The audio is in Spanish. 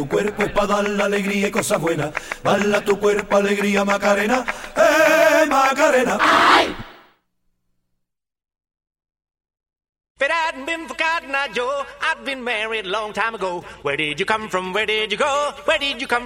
Tu cuerpo es para dar la alegría y cosas buenas. Bala tu cuerpo, alegría, Macarena. Macarena! ¡Ay! If it hadn't been for Cotton Eye Joe, I'd been married a long time ago. Where did you come from? Where did you go? Where did you come